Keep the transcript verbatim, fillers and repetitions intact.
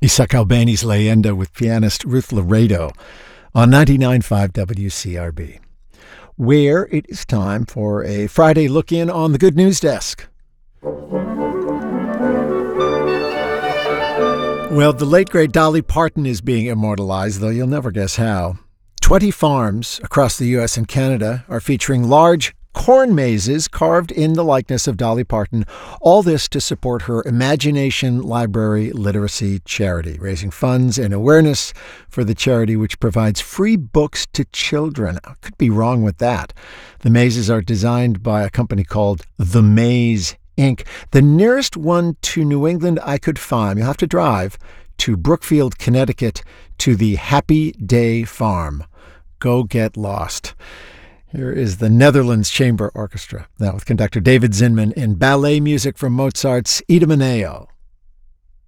Isaac Albeni's Leyenda with pianist Ruth Laredo on ninety-nine point five W C R B, where it is time for a Friday look-in on the Good News Desk. Well, the late, great Dolly Parton is being immortalized, though you'll never guess how. Twenty farms across the U S and Canada are featuring large corn mazes carved in the likeness of Dolly Parton, all this to support her Imagination Library Literacy charity, raising funds and awareness for the charity, which provides free books to children. I could be wrong with that. The mazes are designed by a company called The Maze, Incorporated. The nearest one to New England I could find, you'll have to drive to Brookfield, Connecticut, to the Happy Day Farm. Go get lost. Here is the Netherlands Chamber Orchestra, now with conductor David Zinman in ballet music from Mozart's Idomeneo.